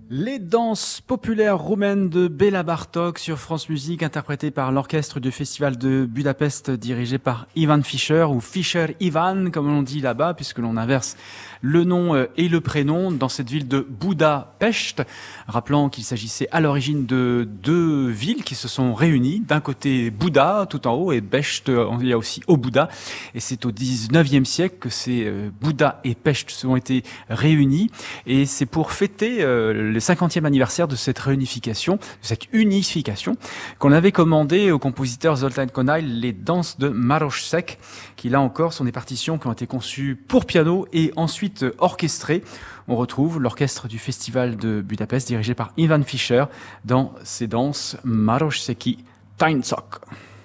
Les danses populaires roumaines de Béla Bartók sur France Musique, interprétées par l'orchestre du Festival de Budapest dirigé par Ivan Fischer, ou Fischer Ivan comme on dit là-bas, puisque l'on inverse le nom et le prénom dans cette ville de Budapest, rappelant qu'il s'agissait à l'origine de deux villes qui se sont réunies. D'un côté Bouda tout en haut et Pest, il y a aussi au Bouddha, et c'est au 19e siècle que ces Bouda et Pest ont été réunis, et c'est pour fêter le 50e anniversaire de cette réunification, de cette unification, qu'on avait commandé au compositeur Zoltán Kodály les danses de Maroš Sek, qui là encore sont des partitions qui ont été conçues pour piano et ensuite orchestrées. On retrouve l'orchestre du Festival de Budapest dirigé par Ivan Fischer dans ces danses Maroš Seki Táncok.